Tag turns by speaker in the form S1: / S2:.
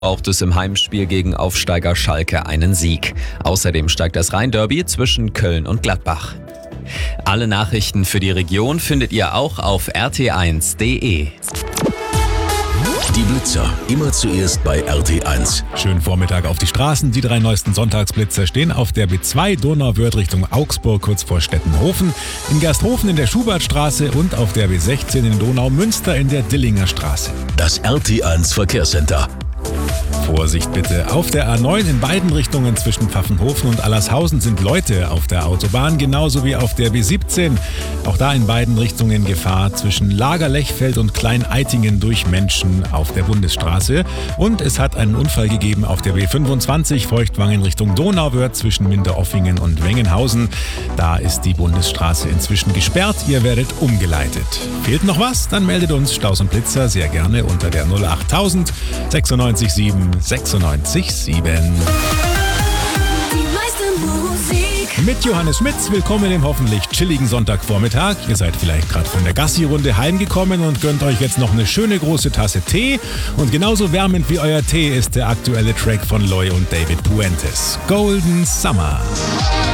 S1: braucht es im Heimspiel gegen Aufsteiger Schalke einen Sieg. Außerdem steigt das Rhein-Derby zwischen Köln und Gladbach. Alle Nachrichten für die Region findet ihr auch auf rt1.de.
S2: Die Blitzer, immer zuerst bei RT1.
S3: Schönen Vormittag auf die Straßen. Die 3 neuesten Sonntagsblitzer stehen auf der B2 Donauwörth Richtung Augsburg kurz vor Stettenhofen, in Gersthofen in der Schubertstraße und auf der B16 in Donaumünster in der Dillinger Straße.
S2: Das RT1 Verkehrscenter.
S3: Vorsicht bitte. Auf der A9 in beiden Richtungen zwischen Pfaffenhofen und Allershausen sind Leute auf der Autobahn, genauso wie auf der B17. Auch da in beiden Richtungen Gefahr zwischen Lagerlechfeld und Klein-Eitingen durch Menschen auf der Bundesstraße. Und es hat einen Unfall gegeben auf der B25 Feuchtwangen Richtung Donauwörth zwischen Minderoffingen und Wengenhausen. Da ist die Bundesstraße inzwischen gesperrt. Ihr werdet umgeleitet. Fehlt noch was? Dann meldet uns Staus und Blitzer sehr gerne unter der 08000 96 7 96 7. Mit Johannes Schmitz, willkommen im hoffentlich chilligen Sonntagvormittag. Ihr seid vielleicht gerade von der Gassi-Runde heimgekommen und gönnt euch jetzt noch eine schöne große Tasse Tee. Und genauso wärmend wie euer Tee ist der aktuelle Track von Loy und David Puentes. Golden Summer.